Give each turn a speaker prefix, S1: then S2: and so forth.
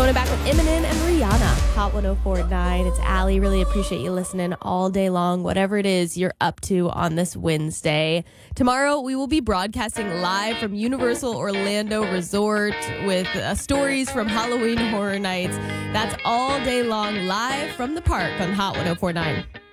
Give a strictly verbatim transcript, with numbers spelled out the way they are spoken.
S1: Going back with Eminem and Rihanna, Hot one oh four point nine. It's Allie. Really appreciate you listening all day long, whatever it is you're up to on this Wednesday. Tomorrow, we will be broadcasting live from Universal Orlando Resort with uh, stories from Halloween Horror Nights. That's all day long, live from the park on Hot one oh four point nine.